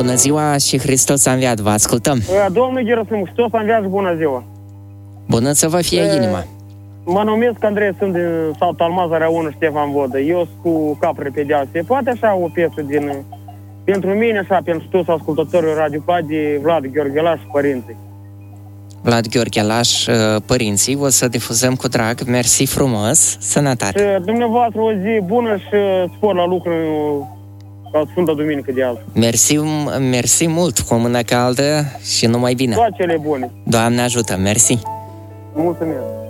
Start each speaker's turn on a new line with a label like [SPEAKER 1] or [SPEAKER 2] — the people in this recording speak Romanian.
[SPEAKER 1] Bună ziua și Hristos a înviat, vă ascultăm.
[SPEAKER 2] Domnul Gerasim, Hristos a înviat și bună ziua.
[SPEAKER 1] Bună să vă fie inima.
[SPEAKER 2] Mă numesc Andrei, sunt din satul Almazarea 1, Ștefan Vodă. Eu sunt cu capre pe deal. Se poate așa o piesă din... Pentru mine, așa, pentru toți ascultătorii Radio Padi, Vlad Gheorghelaș și părinții.
[SPEAKER 1] Vlad Gheorghelaș, părinții, o să difuzăm cu drag. Mersi frumos, sănătate.
[SPEAKER 2] Și dumneavoastră o zi bună și spor la lucru la Sfânta Duminică de azi.
[SPEAKER 1] Mersi mult, cu o mână caldă și numai bine.
[SPEAKER 2] Toate cele bune.
[SPEAKER 1] Doamne ajută, mersi.
[SPEAKER 2] Mulțumesc.